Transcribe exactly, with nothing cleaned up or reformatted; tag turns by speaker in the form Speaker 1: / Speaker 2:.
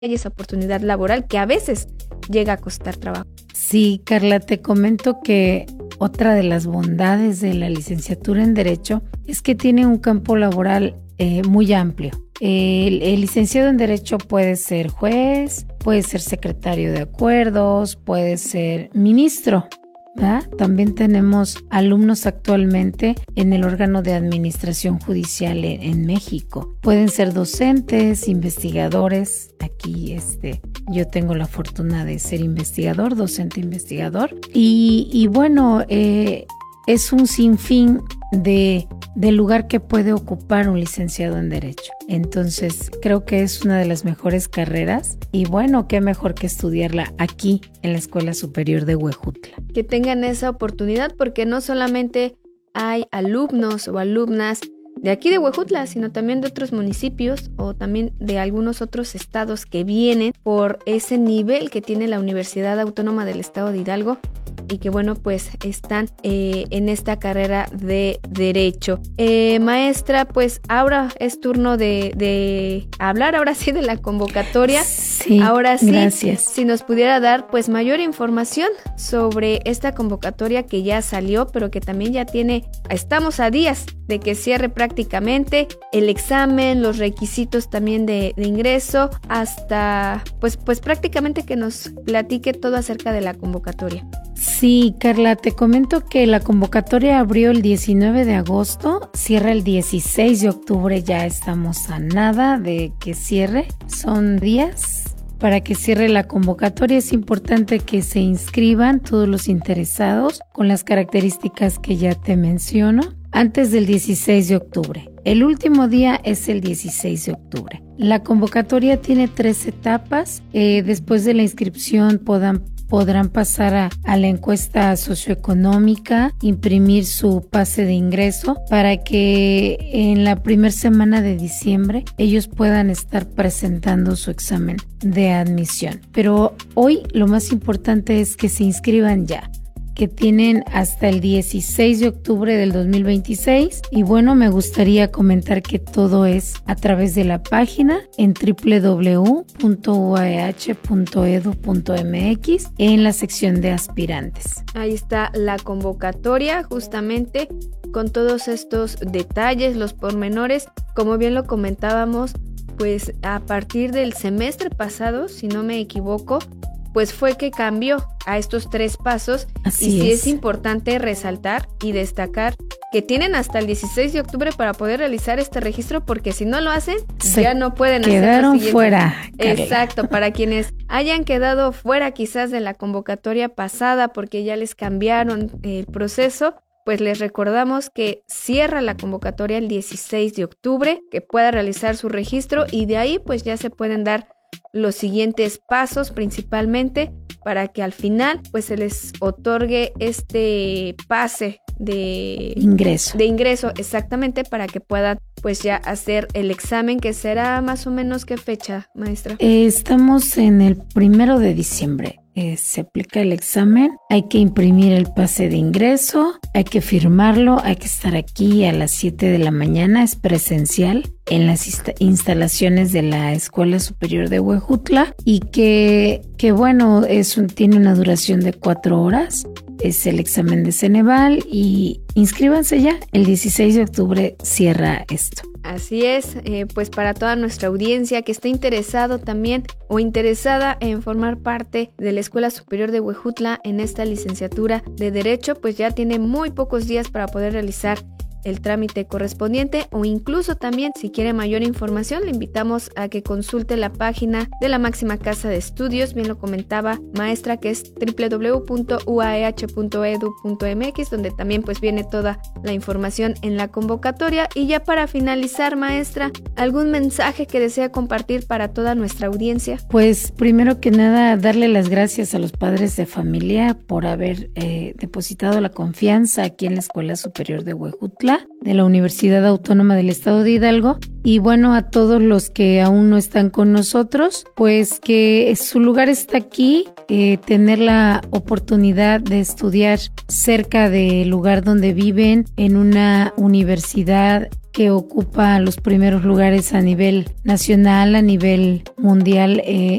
Speaker 1: hay esa oportunidad laboral que a veces llega a costar trabajo.
Speaker 2: Sí, Carla, te comento que otra de las bondades de la licenciatura en Derecho es que tiene un campo laboral eh, muy amplio. El, el licenciado en Derecho puede ser juez, puede ser secretario de acuerdos, puede ser ministro, ¿verdad? También tenemos alumnos actualmente en el órgano de administración judicial en, en México. Pueden ser docentes, investigadores. Aquí este, yo tengo la fortuna de ser investigador, docente investigador. Y, y bueno, eh, es un sinfín de, de lugar que puede ocupar un licenciado en Derecho. Entonces, creo que es una de las mejores carreras y bueno, qué mejor que estudiarla aquí en la Escuela Superior de Huejutla.
Speaker 1: Que tengan esa oportunidad porque no solamente hay alumnos o alumnas de aquí de Huejutla, sino también de otros municipios o también de algunos otros estados que vienen por ese nivel que tiene la Universidad Autónoma del Estado de Hidalgo y que bueno, pues están eh, en esta carrera de Derecho. Eh, maestra, pues ahora es turno de, de hablar, ahora sí, de la convocatoria.
Speaker 2: Sí,
Speaker 1: ahora sí,
Speaker 2: gracias.
Speaker 1: Si nos pudiera dar pues mayor información sobre esta convocatoria que ya salió, pero que también ya tiene, estamos a días de que cierre prácticamente el examen, los requisitos también de, de ingreso, hasta pues, pues prácticamente que nos platique todo acerca de la convocatoria.
Speaker 2: Sí, Carla, te comento que la convocatoria abrió el diecinueve de agosto, cierra el dieciséis de octubre, ya estamos a nada de que cierre, son días para que cierre la convocatoria. Es importante que se inscriban todos los interesados con las características que ya te menciono antes del dieciséis de octubre. El último día es el dieciséis de octubre. La convocatoria tiene tres etapas. Eh, después de la inscripción podrán podrán pasar a, a la encuesta socioeconómica, imprimir su pase de ingreso para que en la primera semana de diciembre ellos puedan estar presentando su examen de admisión. Pero hoy lo más importante es que se inscriban ya, que tienen hasta el dieciséis de octubre del dos mil veintiséis. Y bueno, me gustaría comentar que todo es a través de la página en doble u doble u doble u punto u a e hache punto e d u punto m x en la sección de aspirantes.
Speaker 1: Ahí está la convocatoria justamente con todos estos detalles, los pormenores. Como bien lo comentábamos, pues a partir del semestre pasado, si no me equivoco, pues fue que cambió a estos tres pasos.
Speaker 2: Así
Speaker 1: y sí
Speaker 2: es.
Speaker 1: es importante resaltar y destacar que tienen hasta el dieciséis de octubre para poder realizar este registro, porque si no lo hacen,
Speaker 2: Se
Speaker 1: ya no pueden hacer
Speaker 2: quedaron
Speaker 1: lo siguiente.
Speaker 2: fuera, Carla.
Speaker 1: Exacto, para quienes hayan quedado fuera quizás de la convocatoria pasada porque ya les cambiaron el proceso, pues les recordamos que cierra la convocatoria el dieciséis de octubre, que pueda realizar su registro y de ahí pues ya se pueden dar los siguientes pasos principalmente para que al final pues se les otorgue este pase de
Speaker 2: ingreso.
Speaker 1: de ingreso exactamente para que puedan pues ya hacer el examen, que será más o menos ¿qué fecha, maestra?
Speaker 2: Eh, estamos en el primero de diciembre. Eh, se aplica el examen, hay que imprimir el pase de ingreso, hay que firmarlo, hay que estar aquí a las siete de la mañana, es presencial en las insta- instalaciones de la Escuela Superior de Huejutla y que, que bueno, es un, tiene una duración de cuatro horas. Es el examen de Ceneval y inscríbanse ya, el dieciséis de octubre cierra esto.
Speaker 1: Así es, eh, pues para toda nuestra audiencia que esté interesado también o interesada en formar parte de la Escuela Superior de Huejutla en esta licenciatura de Derecho, pues ya tiene muy pocos días para poder realizar el trámite correspondiente, o incluso también si quiere mayor información le invitamos a que consulte la página de la máxima casa de estudios, bien lo comentaba maestra, que es doble u doble u doble u punto u a e hache punto e d u punto m x, donde también pues viene toda la información en la convocatoria. Y ya para finalizar, maestra, ¿algún mensaje que desea compartir para toda nuestra audiencia?
Speaker 2: Pues primero que nada darle las gracias a los padres de familia por haber eh, depositado la confianza aquí en la Escuela Superior de Huejutla de la Universidad Autónoma del Estado de Hidalgo, y bueno, a todos los que aún no están con nosotros, pues que su lugar está aquí, eh, tener la oportunidad de estudiar cerca del lugar donde viven, en una universidad que ocupa los primeros lugares a nivel nacional, a nivel mundial eh,